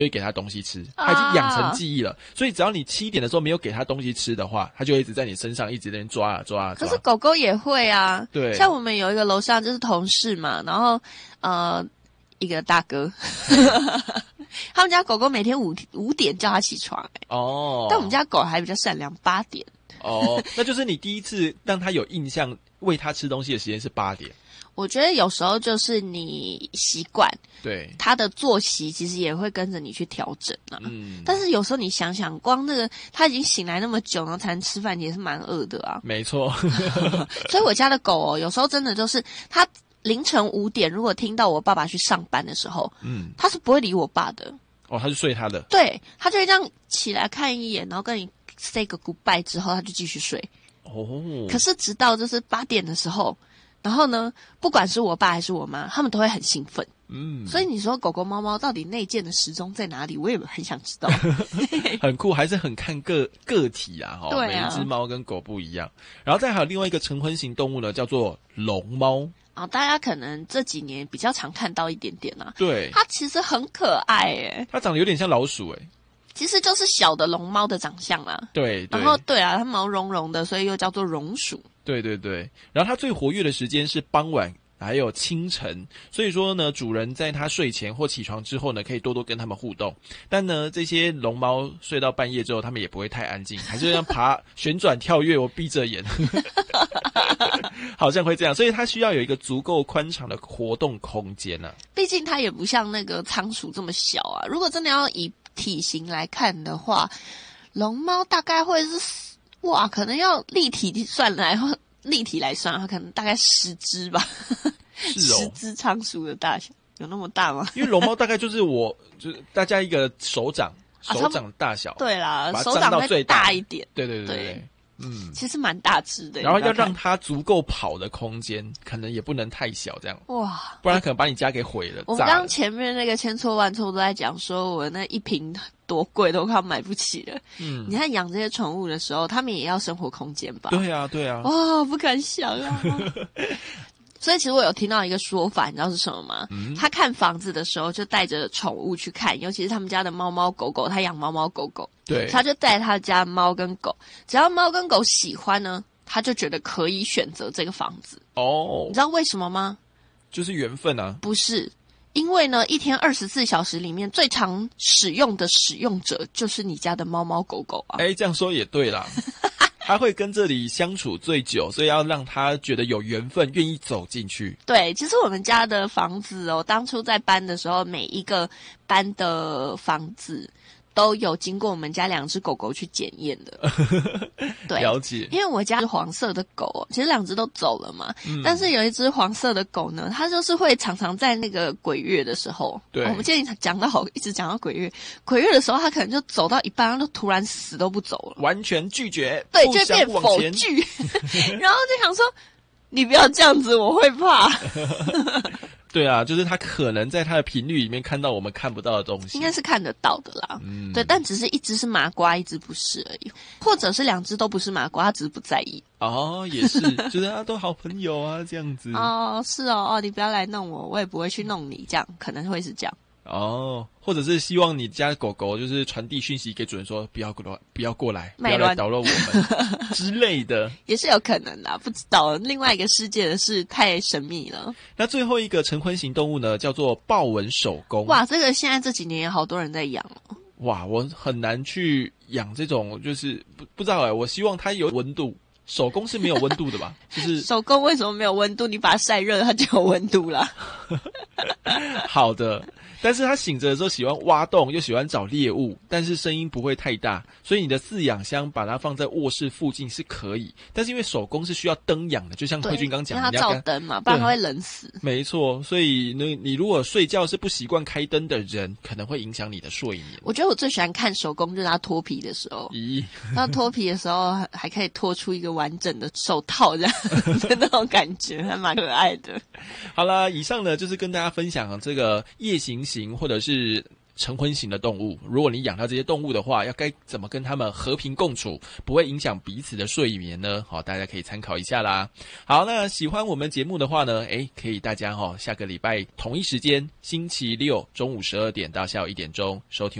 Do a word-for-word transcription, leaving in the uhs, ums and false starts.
会给它东西吃，它已经养成记忆了。所以只要你七点的时候没有给它东西吃的话，它就会一直在你身上一直在那边抓啊抓啊抓。 可是狗狗也会啊， 对， 像我们有一个楼上就是同事嘛，然后呃一个大哥，他们家狗狗每天五五点叫他起床、欸， 哦， 但我们家狗还比较善良，八点。 哦，那就是你第一次让他有印象喂他吃东西的时间是八点。 我觉得有时候就是你习惯， 对， 他的作息其实也会跟着你去调整啊。嗯，但是有时候你想想，光那个他已经醒来那么久，然后才能吃饭，也是蛮饿的啊。 没错。 所以我家的狗哦，有时候真的就是他凌晨五点，如果听到我爸爸去上班的时候，嗯，他是不会理我爸的。 哦，他是睡他的。 对，他就会这样起来看一眼，然后跟你 say 个 goodbye 之后，他就继续睡。哦，可是直到就是八点的时候。然后呢，不管是我爸还是我妈，他们都会很兴奋。嗯，所以你说狗狗、猫猫到底内建的时钟在哪里？我也很想知道。 很酷，还是很看个个体啊，哈、哦， 对啊， 每一只猫跟狗不一样。然后再还有另外一个晨昏型动物呢，叫做龙猫。 哦，大家可能这几年比较常看到一点点啊。 对， 它其实很可爱诶， 它长得有点像老鼠诶。 其实就是小的龙猫的长相啦。 对，对， 然后对啊，它毛茸茸的，所以又叫做绒鼠。 对对对，然后它最活跃的时间是傍晚还有清晨，所以说呢，主人在它睡前或起床之后呢，可以多多跟它们互动。但呢，这些龙猫睡到半夜之后，它们也不会太安静，还是这样爬、旋转、跳跃，我闭着眼，好像会这样。所以它需要有一个足够宽敞的活动空间啊。 毕竟它也不像那个仓鼠这么小啊。如果真的要以体型来看的话，龙猫大概会是。哇，可能要立体算来，立体来算，它可能大概十只吧， 是哦， 十只仓鼠的大小，有那么大吗？ 因为龙猫大概就是我，就是大家一个手掌，手掌大小， 啊、对啦， 把它手掌再张到最大大一点， 对对对 对, 对， 嗯， 其实蛮大只的。 然后要让它足够跑的空间，可能也不能太小，这样哇，不然可能把你家给毁了。 我们刚刚前面那个千错万错都在讲，说我那一瓶多贵，都快买不起了。嗯，你看养这些宠物的时候，他们也要生活空间吧？ 对啊，对啊。 哇，不敢想啊。所以其实我有听到一个说法，你知道是什么吗？嗯、他看房子的时候就带着宠物去看，尤其是他们家的猫猫狗狗，他养猫猫狗狗， 对， 他就带他家猫跟狗，只要猫跟狗喜欢呢，他就觉得可以选择这个房子。哦，你知道为什么吗？ 就是缘分啊。 不是，因为呢，一天二十四小时里面最常使用的使用者就是你家的猫猫狗狗啊。 哎，这样说也对啦。他会跟这里相处最久，所以要让他觉得有缘分，愿意走进去。 对，其实我们家的房子哦，当初在搬的时候，每一个搬的房子都有经过我们家两只狗狗去检验的。对， 了解。 因为我家是黄色的狗，其实两只都走了嘛、嗯，但是有一只黄色的狗呢，它就是会常常在那个鬼月的时候，对，我们建议讲到好，一直讲到鬼月，鬼月的时候，它可能就走到一半，它就突然死都不走了， 完全拒绝， 对，就变否拒，然后就想说，你不要这样子，我会怕。 对啊，就是他可能在他的频率里面看到我们看不到的东西， 应该是看得到的啦。嗯，对，但只是一只是麻瓜，一只不是而已，或者是两只都不是麻瓜，他只是不在意。 哦，也是，就是啊，都好朋友啊，这样子。 哦，是哦，哦，你不要来弄我，我也不会去弄你，这样可能会是这样。 哦，或者是希望你家的狗狗就是传递讯息给主人说不要过来，不要过来，不要来捣乱我们之类的， 也是有可能的，不知道另外一个世界的事太神秘了。 那最后一个晨昏型动物呢，叫做豹纹守宫。 哇，这个现在这几年有好多人在养哦。 哇，我很难去养这种，就是不不知道哎，我希望它有温度。手工是没有温度的吧？就是手工为什么没有温度？你把它晒热，它就有温度啦。 好的，但是它醒着的时候喜欢挖洞，又喜欢找猎物，但是声音不会太大，所以你的饲养箱把它放在卧室附近是可以。但是因为手工是需要灯养的，就像慧君刚讲的， 让它照灯嘛，不然它会冷死。 没错，所以呢，你如果睡觉是不习惯开灯的人，可能会影响你的睡眠。 我觉得我最喜欢看手工就是它脱皮的时候， 咦， 它脱皮的时候还可以脱出一个完整的手套这样的那种感觉，还蛮可爱的。 好啦，以上呢就是跟大家分享这个夜行型或者是晨昏型的动物，如果你养到这些动物的话，要该怎么跟它们和平共处，不会影响彼此的睡眠呢？好，大家可以参考一下啦。好，那喜欢我们节目的话呢，诶，可以大家哈、哦、下个礼拜同一时间，星期六中午十二点到下午一点钟收听。